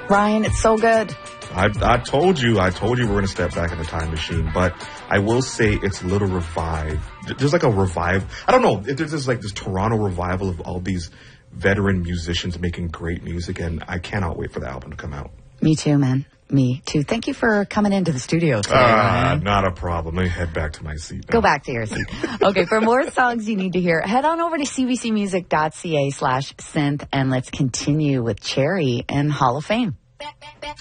Ryan, it's so good. I told you we're going to step back in the time machine, but I will say it's a little revived. There's like a revive. I don't know if there's like this Toronto revival of all these veteran musicians making great music, and I cannot wait for the album to come out. Me too, man. Me too. Thank you for coming into the studio today, Ryan. Not a problem. Let me head back to my seat now. Go back to your seat. Okay, for more songs you need to hear, head on over to cbcmusic.ca/synth, and let's continue with Cherry and Hall of Fame.